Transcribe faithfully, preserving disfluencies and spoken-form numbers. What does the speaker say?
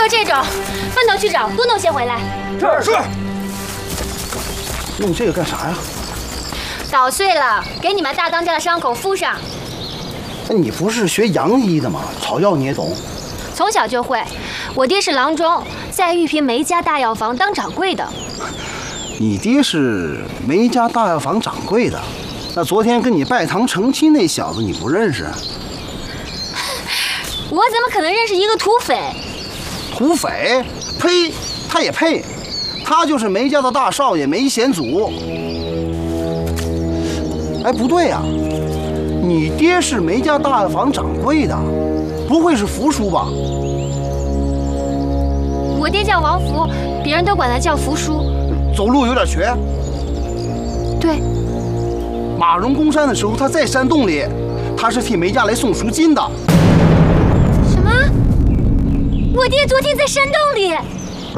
有这种，分头去找，多弄些回来。 是是。弄这个干啥呀？ 捣碎了，给你们大当家的伤口敷上。 那你不是学洋医的吗？草药你也懂？ 从小就会。我爹是郎中，在玉屏梅家大药房当掌柜的。 你爹是梅家大药房掌柜的？那昨天跟你拜堂成亲那小子你不认识？ 我怎么可能认识一个土匪？ 土匪？呸！他也配？他就是梅家的大少爷梅显祖。哎，不对呀、啊，你爹是梅家大药房掌柜的，不会是福叔吧？ 我爹叫王福，别人都管他叫福叔。 走路有点瘸。 对。 马荣攻山的时候，他在山洞里，他是替梅家来送赎金的。 什么？我爹昨天在山洞里？